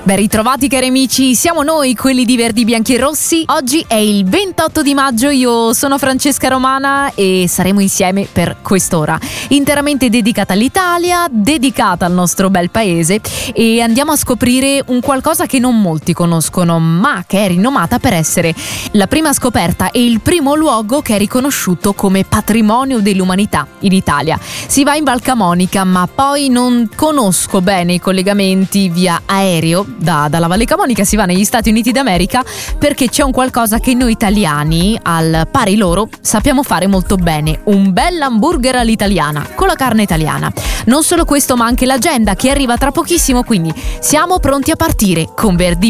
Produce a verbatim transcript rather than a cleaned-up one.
Ben ritrovati cari amici, siamo noi quelli di Verdi Bianchi e Rossi. Oggi è il ventotto di maggio, io sono Francesca Romana e saremo insieme per quest'ora interamente dedicata all'Italia, dedicata al nostro bel paese, e andiamo a scoprire un qualcosa che non molti conoscono, ma che è rinomata per essere la prima scoperta e il primo luogo che è riconosciuto come patrimonio dell'umanità in Italia. Si va in Val Camonica, ma poi non conosco bene i collegamenti via aereo. Da, dalla Valle Camonica si va negli Stati Uniti d'America perché c'è un qualcosa che noi italiani, al pari loro, sappiamo fare molto bene: un bel hamburger all'italiana con la carne italiana. Non solo questo, ma anche l'agenda che arriva tra pochissimo, quindi siamo pronti a partire con Verdi